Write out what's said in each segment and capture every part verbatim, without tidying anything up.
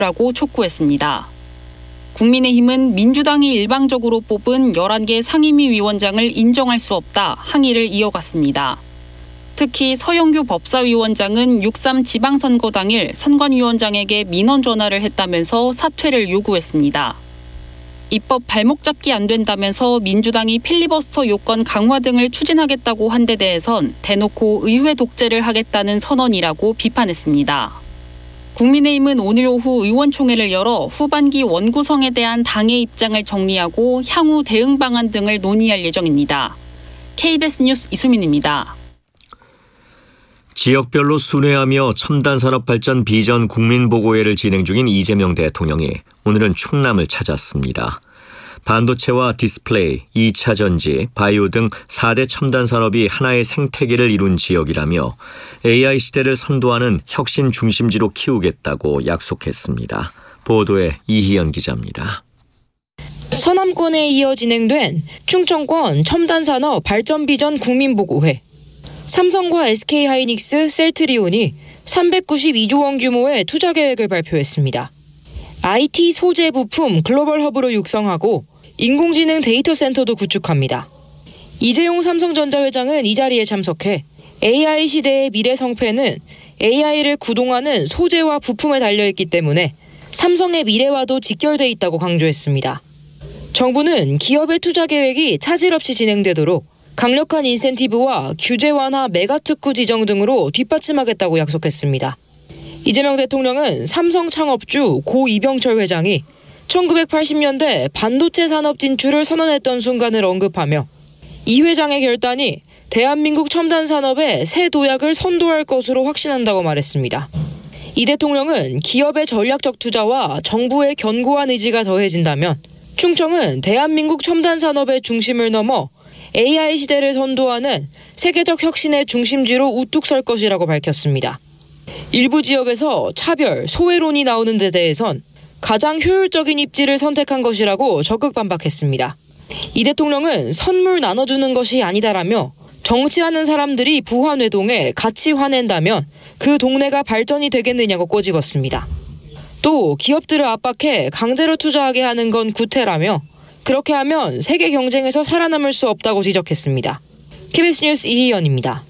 라고 촉구했습니다. 국민의힘은 민주당이 일방적으로 뽑은 열한 개 상임위 위원장을 인정할 수 없다 항의를 이어갔습니다. 특히 서영교 법사위원장은 육삼 지방선거 당일 선관위원장에게 민원 전화를 했다면서 사퇴를 요구했습니다. 입법 발목 잡기 안 된다면서 민주당이 필리버스터 요건 강화 등을 추진하겠다고 한 데 대해선 대놓고 의회 독재를 하겠다는 선언이라고 비판했습니다. 국민의힘은 오늘 오후 의원총회를 열어 후반기 원구성에 대한 당의 입장을 정리하고 향후 대응 방안 등을 논의할 예정입니다. 케이비에스 뉴스 이수민입니다. 지역별로 순회하며 첨단산업 발전 비전 국민보고회를 진행 중인 이재명 대통령이 오늘은 충남을 찾았습니다. 반도체와 디스플레이, 이 차 전지, 바이오 등 사 대 첨단산업이 하나의 생태계를 이룬 지역이라며 에이아이 시대를 선도하는 혁신 중심지로 키우겠다고 약속했습니다. 보도에 이희연 기자입니다. 서남권에 이어 진행된 충청권 첨단산업 발전 비전 국민보고회. 삼성과 에스케이하이닉스, 셀트리온이 삼백구십이조 원 규모의 투자 계획을 발표했습니다. 아이티 소재 부품 글로벌 허브로 육성하고 인공지능 데이터 센터도 구축합니다. 이재용 삼성전자 회장은 이 자리에 참석해 에이아이 시대의 미래 성패는 에이아이를 구동하는 소재와 부품에 달려있기 때문에 삼성의 미래와도 직결돼 있다고 강조했습니다. 정부는 기업의 투자 계획이 차질 없이 진행되도록 강력한 인센티브와 규제 완화 메가특구 지정 등으로 뒷받침하겠다고 약속했습니다. 이재명 대통령은 삼성 창업주 고 이병철 회장이 천구백팔십 년대 반도체 산업 진출을 선언했던 순간을 언급하며 이 회장의 결단이 대한민국 첨단 산업의 새 도약을 선도할 것으로 확신한다고 말했습니다. 이 대통령은 기업의 전략적 투자와 정부의 견고한 의지가 더해진다면 충청은 대한민국 첨단 산업의 중심을 넘어 에이아이 시대를 선도하는 세계적 혁신의 중심지로 우뚝 설 것이라고 밝혔습니다. 일부 지역에서 차별, 소외론이 나오는 데 대해선 가장 효율적인 입지를 선택한 것이라고 적극 반박했습니다. 이 대통령은 선물 나눠주는 것이 아니다라며 정치하는 사람들이 부화뇌동에 같이 화낸다면 그 동네가 발전이 되겠느냐고 꼬집었습니다. 또 기업들을 압박해 강제로 투자하게 하는 건 구태라며 그렇게 하면 세계 경쟁에서 살아남을 수 없다고 지적했습니다. 케이비에스 뉴스 이희연입니다.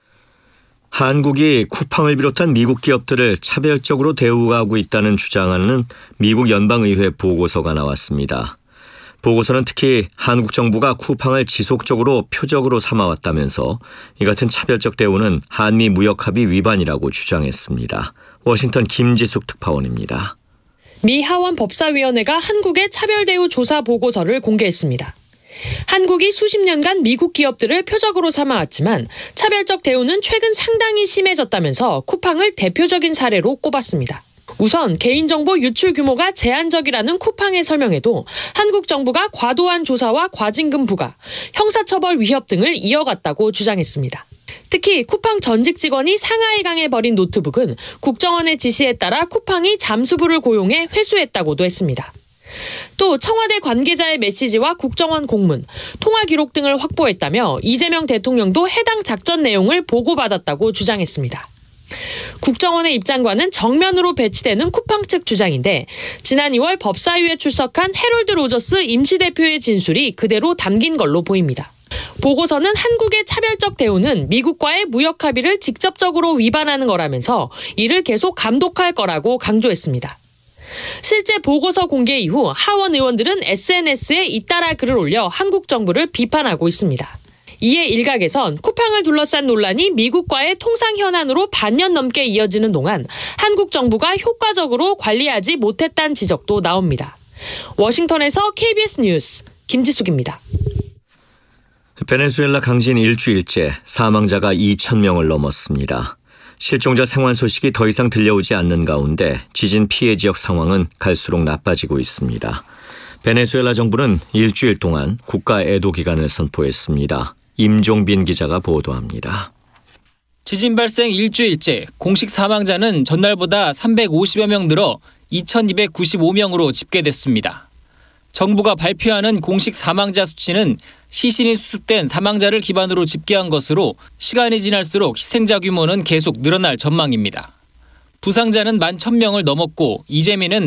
한국이 쿠팡을 비롯한 미국 기업들을 차별적으로 대우하고 있다는 주장하는 미국 연방의회 보고서가 나왔습니다. 보고서는 특히 한국 정부가 쿠팡을 지속적으로 표적으로 삼아왔다면서 이 같은 차별적 대우는 한미 무역합의 위반이라고 주장했습니다. 워싱턴 김지숙 특파원입니다. 미 하원 법사위원회가 한국의 차별대우 조사 보고서를 공개했습니다. 한국이 수십 년간 미국 기업들을 표적으로 삼아왔지만 차별적 대우는 최근 상당히 심해졌다면서 쿠팡을 대표적인 사례로 꼽았습니다. 우선 개인정보 유출 규모가 제한적이라는 쿠팡의 설명에도 한국 정부가 과도한 조사와 과징금 부과, 형사처벌 위협 등을 이어갔다고 주장했습니다. 특히 쿠팡 전직 직원이 상하이 강에 버린 노트북은 국정원의 지시에 따라 쿠팡이 잠수부를 고용해 회수했다고도 했습니다. 또 청와대 관계자의 메시지와 국정원 공문, 통화 기록 등을 확보했다며 이재명 대통령도 해당 작전 내용을 보고받았다고 주장했습니다. 국정원의 입장과는 정면으로 배치되는 쿠팡 측 주장인데 지난 이월 법사위에 출석한 해롤드 로저스 임시대표의 진술이 그대로 담긴 걸로 보입니다. 보고서는 한국의 차별적 대우는 미국과의 무역 합의를 직접적으로 위반하는 거라면서 이를 계속 감독할 거라고 강조했습니다. 실제 보고서 공개 이후 하원 의원들은 에스엔에스에 잇따라 글을 올려 한국 정부를 비판하고 있습니다. 이에 일각에선 쿠팡을 둘러싼 논란이 미국과의 통상 현안으로 반년 넘게 이어지는 동안 한국 정부가 효과적으로 관리하지 못했다는 지적도 나옵니다. 워싱턴에서 케이비에스 뉴스 김지숙입니다. 베네수엘라 강진 일주일째 사망자가 이천 명을 넘었습니다. 실종자 생還소식이 더 이상 들려오지 않는 가운데 지진 피해 지역 상황은 갈수록 나빠지고 있습니다. 베네수엘라 정부는 일주일 동안 국가 애도 기간을 선포했습니다. 임종빈 기자가 보도합니다. 지진 발생 일주일째 공식 사망자는 전날보다 삼백오십여 명 늘어 이천이백구십오 명으로 집계됐습니다. 정부가 발표하는 공식 사망자 수치는 시신이 수습된 사망자를 기반으로 집계한 것으로 시간이 지날수록 희생자 규모는 계속 늘어날 전망입니다. 부상자는 만 천 명을 넘었고 이재민은